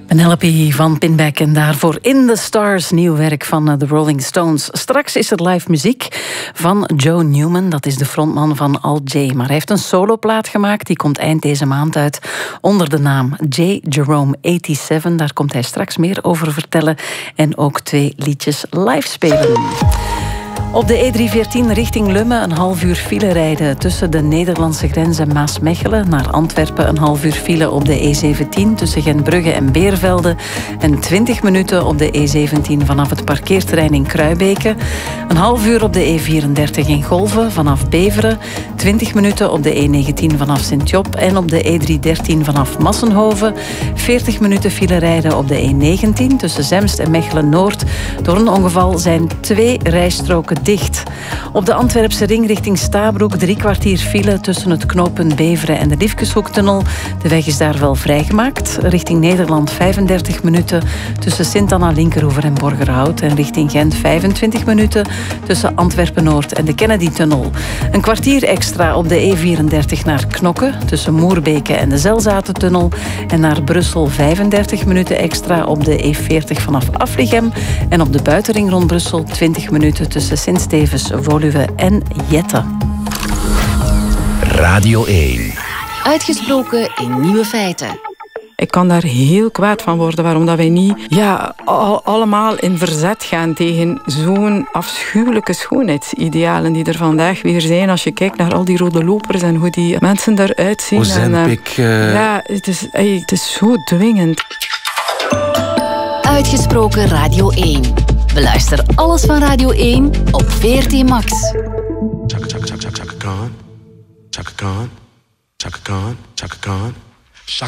Een LP van Pinback en daarvoor In the Stars, nieuw werk van de Rolling Stones. Straks is er live muziek van Joe Newman, dat is de frontman van Al J. Maar hij heeft een soloplaat gemaakt, die komt eind deze maand uit onder de naam J. Jerome 87. Daar komt hij straks meer over vertellen en ook 2 liedjes live spelen. Op de E314 richting Lummen een half uur file rijden tussen de Nederlandse grens en Maasmechelen. Naar Antwerpen een half uur file op de E17 tussen Gentbrugge en Beervelde. En 20 minuten op de E17 vanaf het parkeerterrein in Kruibeke. Een half uur op de E34 in Golve vanaf Beveren. 20 minuten op de E19 vanaf Sint-Job en op de E313 vanaf Massenhoven. 40 minuten file rijden op de E19 tussen Zemst en Mechelen-Noord. Door een ongeval zijn 2 rijstroken dicht. Op de Antwerpse ring richting Stabroek 3 kwartier file tussen het knooppunt Beveren en de Liefkeshoektunnel. De weg is daar wel vrijgemaakt. Richting Nederland 35 minuten tussen Sint-Anna, Linkeroever en Borgerhout. En richting Gent 25 minuten tussen Antwerpen-Noord en de Kennedy-tunnel. Een kwartier extra op de E34 naar Knokke tussen Moerbeke en de Zelzatentunnel. En naar Brussel 35 minuten extra op de E40 vanaf Afligem. En op de buitenring rond Brussel 20 minuten tussen Sint-Stevens, Woluwe en Jette. Radio 1. Uitgesproken in nieuwe feiten. Ik kan daar heel kwaad van worden waarom dat wij niet allemaal in verzet gaan tegen zo'n afschuwelijke schoonheidsidealen die er vandaag weer zijn. Als je kijkt naar al die rode lopers en hoe die mensen eruit zien. Ozempic. Ja, het is zo dwingend. Uitgesproken Radio 1. Beluister alles van Radio 1 op VRT Max. Chaka Khan. Chaka Khan. Chaka Khan. Chaka Khan.